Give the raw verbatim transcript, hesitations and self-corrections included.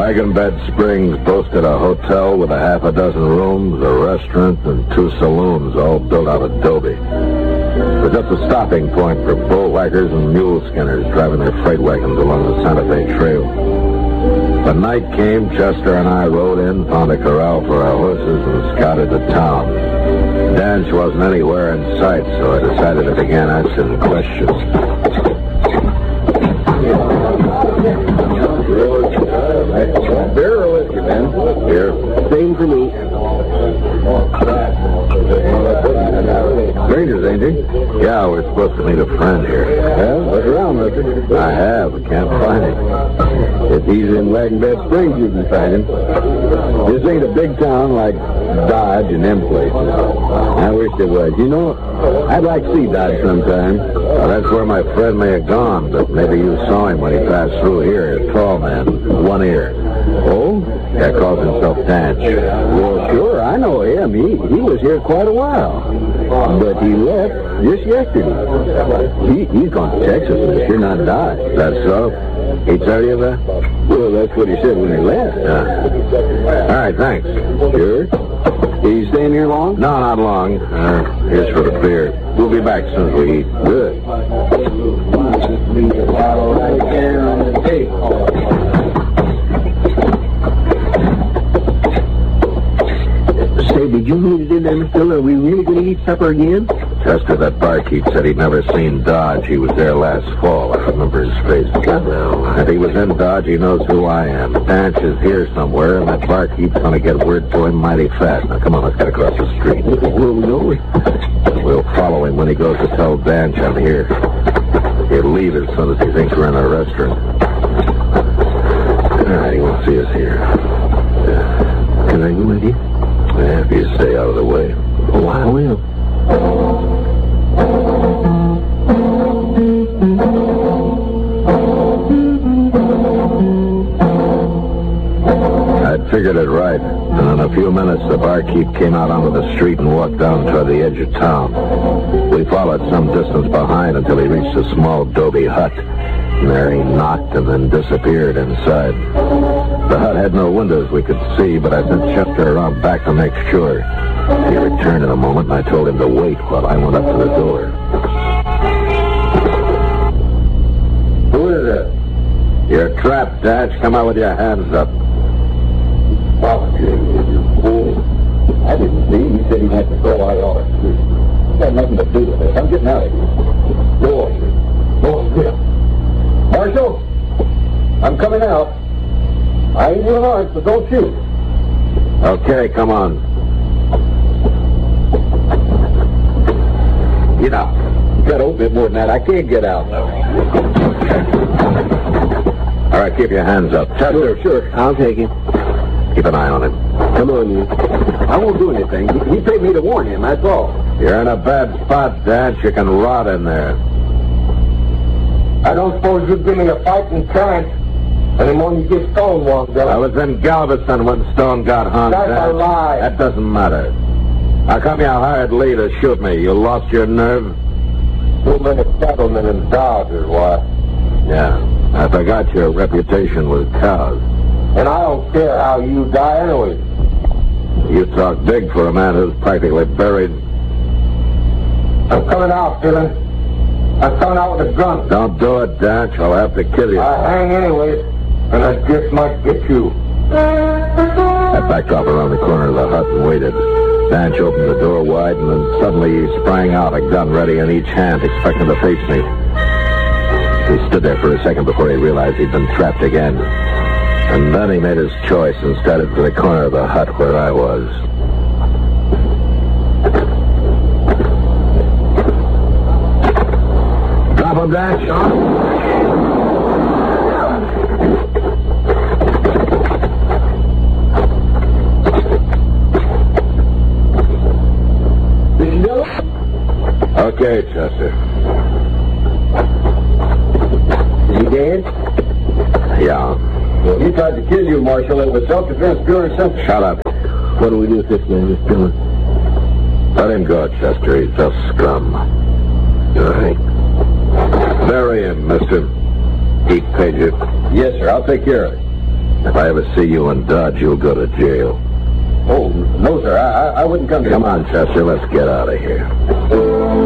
Wagon Bed Springs boasted a hotel with a half a dozen rooms, a restaurant, and two saloons, all built out of adobe. It was just a stopping point for bullwhackers and mule skinners driving their freight wagons along the Santa Fe Trail. When night came, Chester and I rode in, found a corral for our horses, and scouted the town. Danch wasn't anywhere in sight, so I decided to begin asking questions. Beer or whiskey, man? Beer. Same for me. Strangers, ain't you? Yeah, we're supposed to meet a friend here. Well, look around, mister. I have. I can't find him. If he's in Wagon Bed Springs, you can find him. This ain't a big town like Dodge and them places. I wish it was. You know, I'd like to see Dodge sometime. Well, that's where my friend may have gone, but maybe you saw him when he passed through here. A tall man, one ear. Oh? Yeah, calls himself Danch. Well, sure, I know him. He he was here quite a while. But he left just yesterday. He, he's gone to Texas, mister, not Dodge. That's so? He tell you that? Well, that's what he said when he left. Yeah. All right, thanks. Sure. He's staying here long? No, not long. Uh, here's for the beer. We'll be back soon as we eat. Good. Say, did you mean it in there, Mister Miller? Are we really going to eat supper again? Chester, that barkeep, said he'd never seen Dodge. He was there last fall. I remember his face. Well, if he was in Dodge, he knows who I am. Danch is here somewhere, and that barkeep's going to get word to him mighty fast. Now, come on, let's get across the street. Where we going? We'll follow him when he goes to tell Danch I'm here. He'll leave as soon as he thinks we're in a restaurant. All right, he won't see us here. Uh, Can I go with you? Yeah, if you stay out of the way. Oh, I will. I'd figured it right, and in a few minutes the barkeep came out onto the street and walked down toward the edge of town. We followed some distance behind until he reached a small adobe hut. And there he knocked and then disappeared inside. The hut had no windows we could see, but I sent Chester around back to make sure. He returned in a moment, and I told him to wait while I went up to the door. Who is it? You're trapped, Danch. Come out with your hands up. Oh, you fool. I didn't see. He said he had to go out on the street. It had nothing to do with it. I'm getting out of here. Go on. Go on, Bill. Marshal, I'm coming out. I ain't your heart, so don't shoot. Okay, come on. Get out. You got a little bit more than that. I can't get out. All right, keep your hands up. Chester, sure, sure. I'll take him. Keep an eye on him. Come on, you. I won't do anything. He, he paid me to warn him, that's all. You're in a bad spot, Danch. You can rot in there. I don't suppose you'd give me a fighting chance anymore you get stonewalled, Bill. I was in Galveston when Stone got hung. That's Danch. a lie. That doesn't matter. How come you hired Lee to shoot me? You lost your nerve? Too many cattlemen in Dodge is why. Yeah. I forgot your reputation was cows. And I don't care how you die anyway. You talk big for a man who's practically buried. I'm coming out, Dylan. I'm coming out with a gun. Don't do it, Danch. I'll have to kill you. I hang anyways, and I just might get you. I backed off around the corner of the hut and waited. Danch opened the door wide, and then suddenly he sprang out, a gun ready in each hand, expecting to face me. He stood there for a second before he realized he'd been trapped again. And then he made his choice and started for the corner of the hut where I was. Drop him, Danch. Okay, Chester. Is he dead? Yeah. Well, he tried to kill you, Marshal. It was self-defense, pure and simple. Shut up. What do we do with this man, Mister Dillon? Let him go, Chester. He's just scum. All right. Bury him, mister. He paid you. Yes, sir. I'll take care of it. If I ever see you in Dodge, you'll go to jail. Oh, no, sir. I, I wouldn't come to Come on, Chester. Let's get out of here.